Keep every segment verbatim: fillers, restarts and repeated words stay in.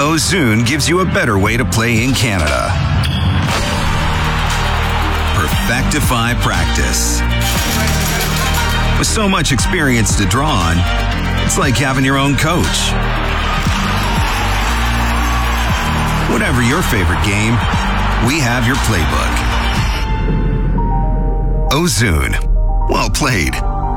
Ozoon gives you a better way to play in Canada. Perfectify practice. With so much experience to draw on, it's like having your own coach. Whatever your favorite game, we have your playbook. Ozoon. Well played.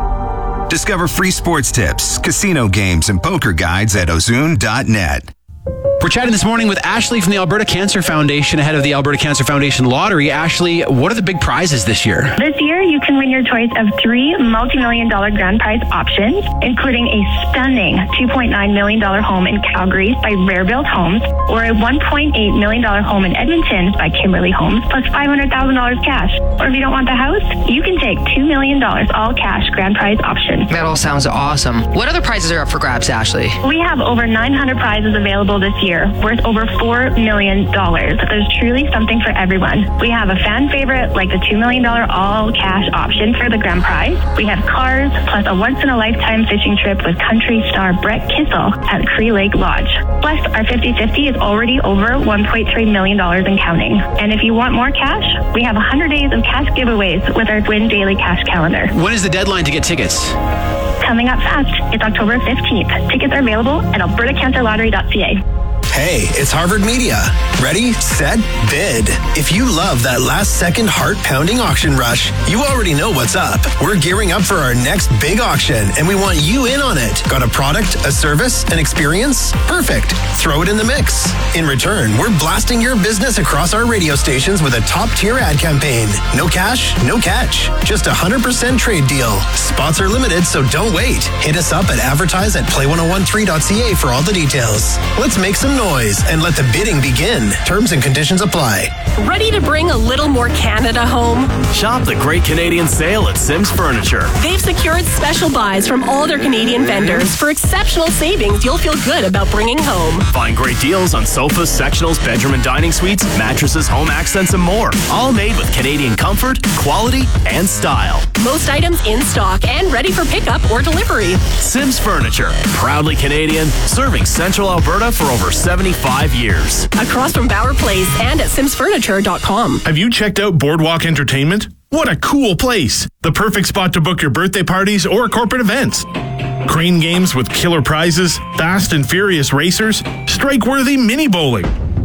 Discover free sports tips, casino games, and poker guides at ozoon dot net. We're chatting this morning with Ashley from the Alberta Cancer Foundation ahead of the Alberta Cancer Foundation Lottery. Ashley, what are the big prizes this year? This year, you can win your choice of three multi-million dollar grand prize options, including a stunning two point nine million dollars home in Calgary by Rare Built Homes, or a one point eight million dollars home in Edmonton by Kimberly Homes, plus five hundred thousand dollars cash. Or if you don't want the house, you can take two million dollars all cash grand prize option. That all sounds awesome. What other prizes are up for grabs, Ashley? We have over nine hundred prizes available this year, worth over four million dollars. There's truly something for everyone. We have a fan favorite like the two million dollars all-cash option for the grand prize. We have cars, plus a once-in-a-lifetime fishing trip with country star Brett Kissel at Cree Lake Lodge. Plus, our fifty-fifty is already over one point three million dollars and counting. And if you want more cash, we have one hundred days of cash giveaways with our Win Daily Cash Calendar. When is the deadline to get tickets? Coming up fast. It's October fifteenth. Tickets are available at alberta cancer lottery dot c a. Hey, it's Harvard Media. Ready, set, bid. If you love that last-second heart-pounding auction rush, you already know what's up. We're gearing up for our next big auction, and we want you in on it. Got a product, a service, an experience? Perfect. Throw it in the mix. In return, we're blasting your business across our radio stations with a top-tier ad campaign. No cash, no catch. Just a one hundred percent trade deal. Spots are limited, so don't wait. Hit us up at advertise at play ten thirteen dot c a for all the details. Let's make some noise and let the bidding begin. Terms and conditions apply. Ready to bring a little more Canada home? Shop the Great Canadian Sale at Sims Furniture. They've secured special buys from all their Canadian vendors for exceptional savings you'll feel good about bringing home. Find great deals on sofas, sectionals, bedroom and dining suites, mattresses, home accents, and more. All made with Canadian comfort, quality, and style. Most items in stock and ready for pickup or delivery. Sims Furniture, proudly Canadian, serving Central Alberta for over seventy-five years. Across from Bauer Place and at sims furniture dot com. Have you checked out Boardwalk Entertainment? What a cool place! The perfect spot to book your birthday parties or corporate events. Crane games with killer prizes, fast and furious racers, strike-worthy mini bowling,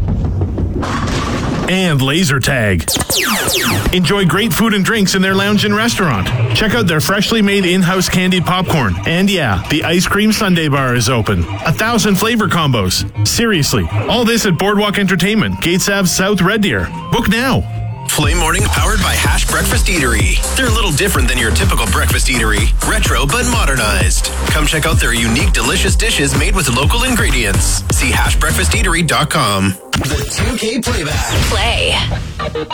and laser tag. Enjoy great food and drinks in their lounge and restaurant. Check out their freshly made in-house candied popcorn. And yeah, the ice cream sundae bar is open. A thousand flavor combos. Seriously, all this at Boardwalk Entertainment, Gates Ave South, Red Deer. Book now. Flame Morning powered by Hash Breakfast Eatery. They're a little different than your typical breakfast eatery. Retro but modernized. Come check out their unique delicious dishes made with local ingredients. See hash breakfast eatery dot com. The two K Playback. Play.